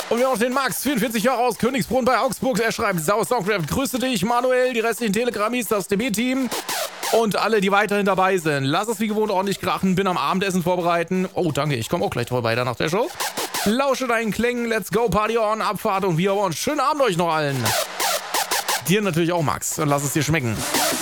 Und wir haben noch den Max, 44 Jahre aus Königsbrunn bei Augsburg. Er schreibt, Sau Soundcraft, grüße dich, Manuel, die restlichen Telegrammis, das DB-Team und alle, die weiterhin dabei sind. Lass es wie gewohnt ordentlich krachen, bin am Abendessen vorbereiten. Oh, danke, ich komme auch gleich vorbei, dann nach der Show. Lausche deinen Klängen, let's go, Party on, Abfahrt und wir wollen. Schönen Abend euch noch allen. Dir natürlich auch, Max, und lass es dir schmecken.